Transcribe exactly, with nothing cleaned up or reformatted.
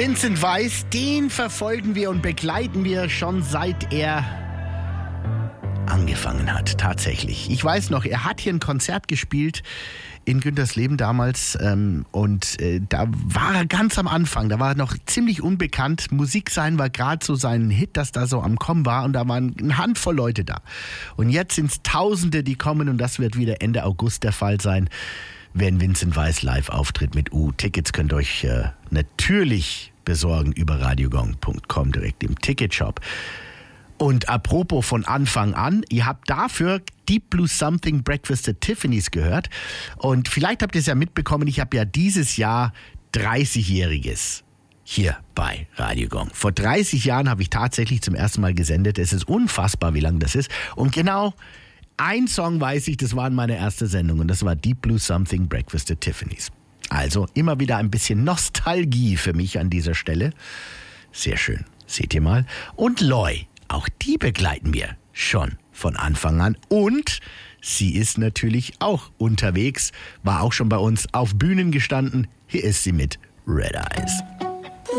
Vincent Weiss, den verfolgen wir und begleiten wir schon seit er angefangen hat, tatsächlich. Ich weiß noch, er hat hier ein Konzert gespielt in Güntersleben damals ähm, und äh, da war er ganz am Anfang, da war er noch ziemlich unbekannt. Musik sein war gerade so sein Hit, das da so am Kommen war und da waren eine Handvoll Leute da. Und jetzt sind es Tausende, die kommen und das wird wieder Ende August der Fall sein, wenn Vincent Weiss live auftritt mit U. Tickets könnt ihr euch äh, natürlich besorgen über radiogong punkt com direkt im Ticketshop. Und apropos von Anfang an, ihr habt dafür Deep Blue Something Breakfast at Tiffany's gehört. Und vielleicht habt ihr es ja mitbekommen, ich habe ja dieses Jahr dreißigjähriges hier bei Radio Gong. Vor dreißig Jahren habe ich tatsächlich zum ersten Mal gesendet. Es ist unfassbar, wie lang das ist. Und genau ein Song weiß ich, das war in meiner ersten Sendung. Und das war Deep Blue Something Breakfast at Tiffany's. Also immer wieder ein bisschen Nostalgie für mich an dieser Stelle. Sehr schön, seht ihr mal. Und Loy. Auch die begleiten wir schon von Anfang an. Und sie ist natürlich auch unterwegs, war auch schon bei uns auf Bühnen gestanden. Hier ist sie mit Red Eyes.